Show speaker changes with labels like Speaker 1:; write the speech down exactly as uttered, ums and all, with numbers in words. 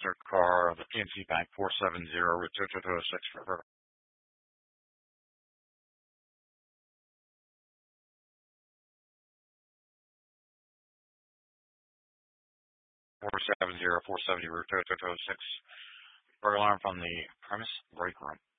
Speaker 1: registered car of the P N C Bank four seven zero Route two two two six four seven zero four seventy Route two two two six. Burglar alarm from the premise break room.